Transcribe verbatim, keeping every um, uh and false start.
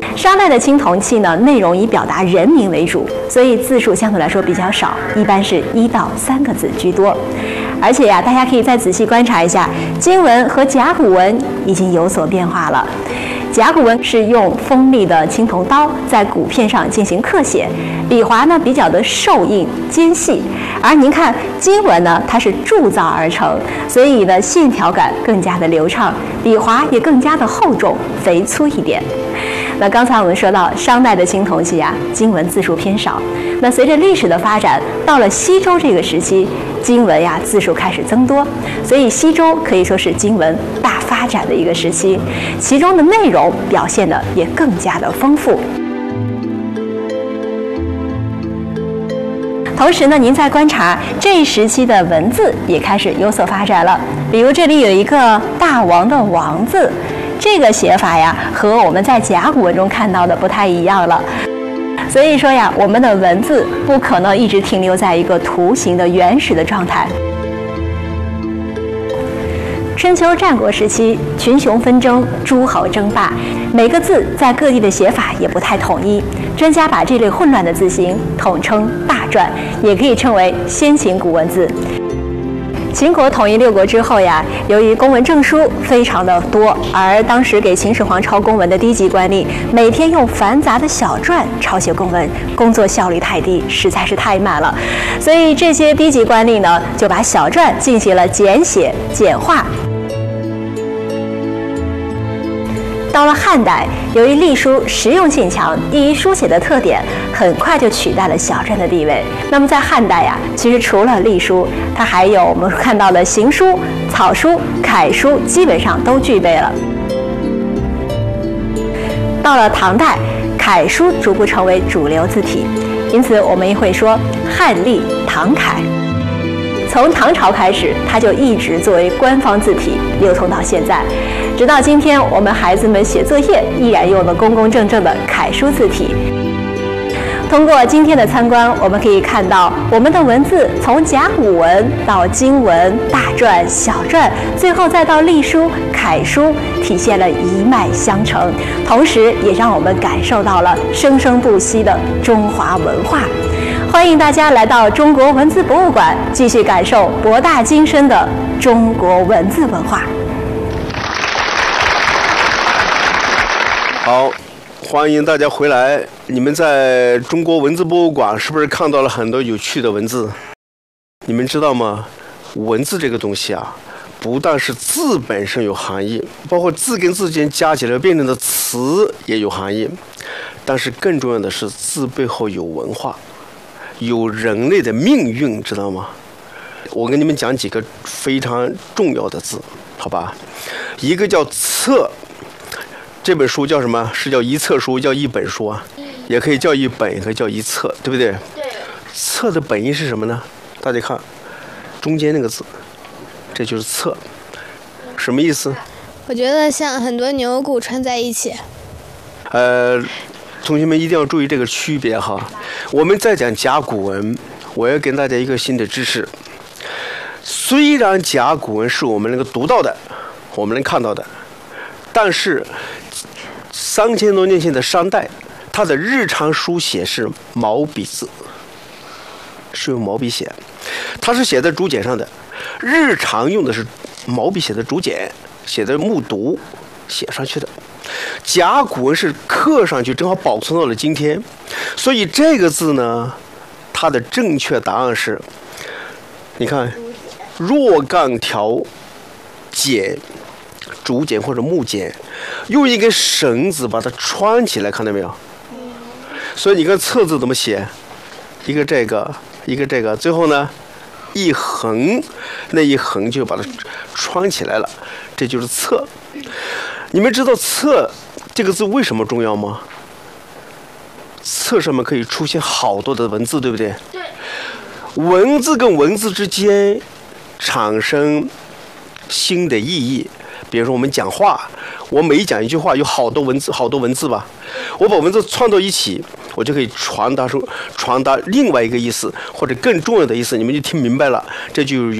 商代的青铜器呢，内容以表达人名为主，所以字数相对来说比较少，一般是一到三个字居多。而且呀，大家可以再仔细观察一下，金文和甲骨文已经有所变化了。甲骨文是用锋利的青铜刀在骨片上进行刻写，笔划呢比较的瘦硬尖细，而您看金文呢，它是铸造而成，所以呢线条感更加的流畅，笔划也更加的厚重肥粗一点。那刚才我们说到商代的青铜器啊，金文字数偏少。那随着历史的发展，到了西周这个时期，金文呀字数开始增多，所以西周可以说是金文大发展的一个时期，其中的内容表现的也更加的丰富。同时呢，您在观察这一时期的文字也开始有所发展了，比如这里有一个大王的王字。这个写法呀，和我们在甲骨文中看到的不太一样了。所以说呀，我们的文字不可能一直停留在一个图形的原始的状态。春秋战国时期，群雄纷争，诸侯争霸，每个字在各地的写法也不太统一。专家把这类混乱的字形统称大篆，也可以称为先秦古文字。秦国统一六国之后呀，由于公文证书非常的多，而当时给秦始皇抄公文的低级官吏，每天用繁杂的小篆抄写公文，工作效率太低，实在是太慢了。所以这些低级官吏呢，就把小篆进行了简写、简化。到了汉代，由于隶书实用性强，易于书写的特点，很快就取代了小篆的地位。那么在汉代呀，其实除了隶书，它还有我们看到的行书、草书、楷书，基本上都具备了。到了唐代，楷书逐步成为主流字体，因此我们也会说汉隶、唐楷。从唐朝开始，它就一直作为官方字体流通到现在，直到今天，我们孩子们写作业依然用的公公正正的楷书字体。通过今天的参观，我们可以看到我们的文字从甲骨文到金文、大篆、小篆，最后再到隶书、楷书，体现了一脉相承，同时也让我们感受到了生生不息的中华文化。欢迎大家来到中国文字博物馆，继续感受博大精深的中国文字文化。 好，欢迎大家回来。你们在中国文字博物馆是不是看到了很多有趣的文字？你们知道吗？文字这个东西啊，不但是字本身有含义，包括字跟字间加起来变成的词也有含义。但是更重要的是，字背后有文化，有人类的命运，知道吗？我跟你们讲几个非常重要的字，好吧？一个叫册。这本书叫什么？是叫一册书，叫一本书啊，也可以叫一本，也可以叫一册，对不对？ 对。 册的本意是什么呢？大家看，中间那个字，这就是册，什么意思？ 我觉得像很多牛骨串在一起。 呃，同学们一定要注意这个区别哈。我们在讲甲骨文，我要跟大家一个新的知识。虽然甲骨文是我们能够读到的，我们能看到的，但是三千多年前的商代，它的日常书写是毛笔字，是用毛笔写，它是写在竹简上的。日常用的是毛笔写的竹简，写的木牍写上去的。甲骨文是刻上去，正好保存到了今天。所以这个字呢，它的正确答案是，你看，若干条简。竹简或者木简，用一根绳子把它穿起来，看到没有？所以你看册字怎么写？一个这个，一个这个，最后呢，一横，那一横就把它穿起来了，这就是册。你们知道册这个字为什么重要吗？册上面可以出现好多的文字，对不对？ 对。 文字跟文字之间产生新的意义。比如说我们讲话，我每讲一句话有好多文字，好多文字吧，我把文字串到一起，我就可以传达出传达另外一个意思，或者更重要的意思，你们就听明白了，这就有